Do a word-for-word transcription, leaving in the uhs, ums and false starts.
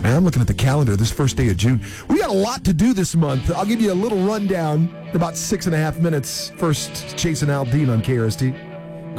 Man, I'm looking at the calendar this first day of June. We got a lot to do this month. I'll give you a little rundown in about six and a half minutes. First, Chase and Aldine on K R S T.